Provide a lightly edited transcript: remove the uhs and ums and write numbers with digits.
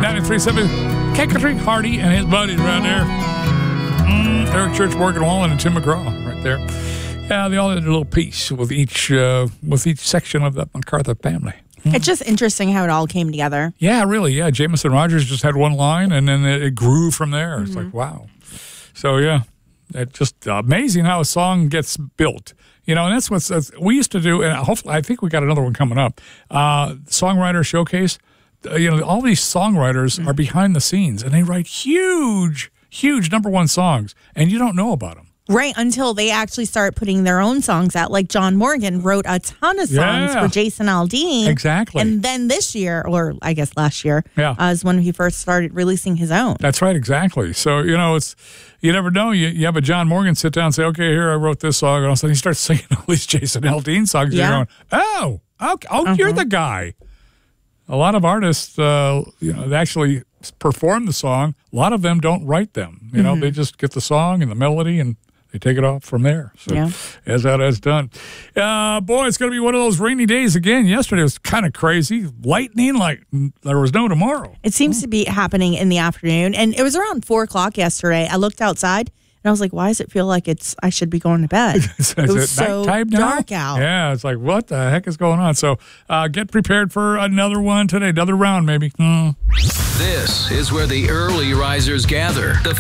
93.7, Kekatry Hardy and his buddies right there. Eric Church, Morgan Wallen, and Tim McGraw right there. Yeah, they all did a little piece with each section of the MacArthur family. It's just interesting how it all came together. Yeah, really. Yeah, Jameson Rogers just had one line, and then it grew from there. It's like, wow. So, yeah, it's just amazing how a song gets built. You know, and that's what we used to do, and hopefully, I think we got another one coming up. Songwriter Showcase. You know, all these songwriters are behind the scenes, and they write huge number one songs, and you don't know about them. Right, until they actually start putting their own songs out. Like John Morgan wrote a ton of songs for Jason Aldean. Exactly. And then this year, or I guess last year, is when he first started releasing his own. That's right, exactly. So, you know, you never know. You have a John Morgan sit down and say, okay, here, I wrote this song. And all of a sudden he starts singing all these Jason Aldean songs. And you're going, oh, okay, you're the guy. A lot of artists, they actually perform the song. A lot of them don't write them. You know, they just get the song and the melody and they take it off from there. So as that is done. Boy, it's going to be one of those rainy days again. Yesterday was kind of crazy. Lightning like there was no tomorrow. It seems to be happening in the afternoon. And it was around 4 o'clock yesterday. I looked outside and I was like, why does it feel like I should be going to bed? It was so dark out. Yeah, it's like, what the heck is going on? So get prepared for another one today, another round maybe. This is where the early risers gather. The